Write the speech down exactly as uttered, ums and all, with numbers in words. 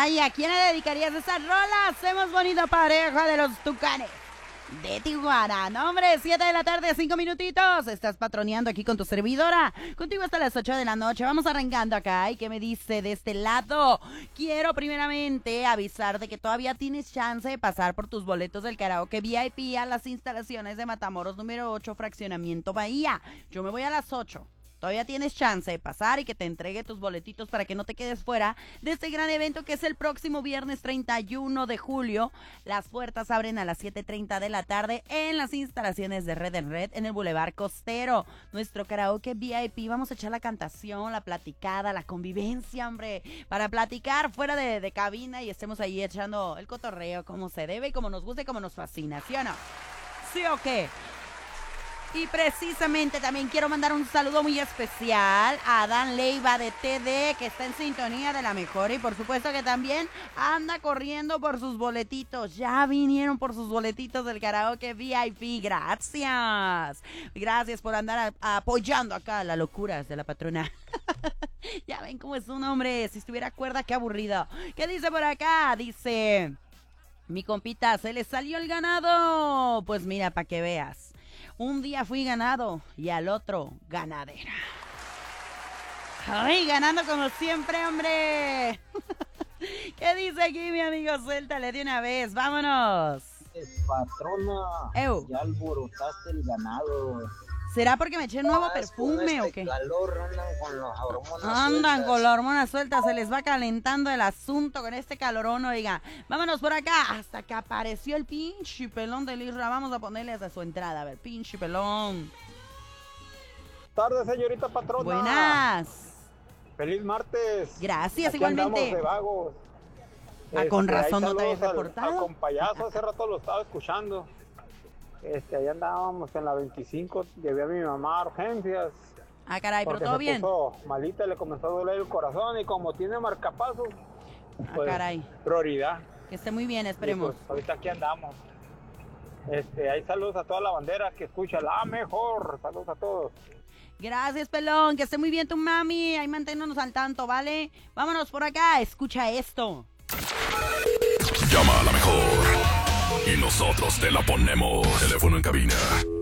¿y a quién le dedicarías esa rola? Hacemos bonito pareja de los Tucanes de Tijuana. No, hombre, siete de la tarde, cinco minutitos. Estás patroneando aquí con tu servidora. Contigo hasta las ocho de la noche. Vamos arrancando acá. ¿Y qué me dice de este lado? Quiero primeramente avisar de que todavía tienes chance de pasar por tus boletos del karaoke V I P a las instalaciones de Matamoros número ocho, Fraccionamiento Bahía. Yo me voy a las ocho. Todavía tienes chance de pasar y que te entregue tus boletitos para que no te quedes fuera de este gran evento que es el próximo viernes treinta y uno de julio. Las puertas abren a las siete treinta de la tarde en las instalaciones de Red en Red en el Boulevard Costero. Nuestro karaoke V I P, vamos a echar la cantación, la platicada, la convivencia, hombre, para platicar fuera de, de cabina y estemos ahí echando el cotorreo como se debe y como nos gusta y como nos fascina, ¿sí o no? ¿Sí o qué? Y precisamente también quiero mandar un saludo muy especial a Dan Leiva de T D, que está en sintonía de la mejor y por supuesto que también anda corriendo por sus boletitos. Ya vinieron por sus boletitos del karaoke V I P. Gracias. Gracias por andar a, a apoyando acá las locuras de la patrona. Ya ven cómo es un hombre. Si estuviera cuerda, qué aburrido. ¿Qué dice por acá? Dice: mi compita, se le salió el ganado. Pues mira, para que veas. Un día fui ganado y al otro ganadera. Ay, ganando como siempre, hombre. ¿Qué dice aquí mi amigo? Suéltale de una vez, vámonos. Patrona, Ew. ya alborotaste el ganado. ¿Será porque me eché nuevo Ah, perfume con este o qué? calor andan con las hormonas Andan sueltas. con la hormona suelta, se les va calentando el asunto con este calorón, oiga. Vámonos por acá, hasta que apareció el pinche pelón del Isra. Vamos a ponerle hasta su entrada, a ver, pinche pelón. Tardes, señorita patrona. Buenas. Feliz martes. Gracias, Aquí igualmente. andamos de vagos. Ah, con Este, razón ahí no te habías saludos al- reportado. Al compayazo, hace rato lo estaba escuchando. Este, ahí andábamos en la veinticinco, llevé a mi mamá a urgencias. Ah, caray, pero porque todo se bien. puso malita, le comenzó a doler el corazón y como tiene marcapasos, Ah, pues, caray. prioridad. Que esté muy bien, esperemos. Y, pues, ahorita aquí andamos. Este, ahí saludos a toda la bandera que escucha la mejor. Saludos a todos. Gracias, pelón. Que esté muy bien tu mami. Ahí manténnos al tanto, ¿vale? Vámonos por acá. Escucha esto. Llama a la mejor y nosotros te la ponemos. Teléfono en cabina